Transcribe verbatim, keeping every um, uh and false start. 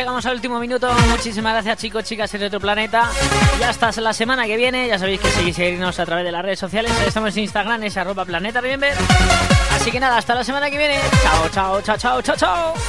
llegamos al último minuto. Muchísimas gracias, chicos, chicas de otro planeta. Y hasta la semana que viene. Ya sabéis que seguís seguirnos a través de las redes sociales. Estamos en Instagram, es arroba planeta remember. Así que nada, hasta la semana que viene. Chao, chao, chao, chao, chao, chao.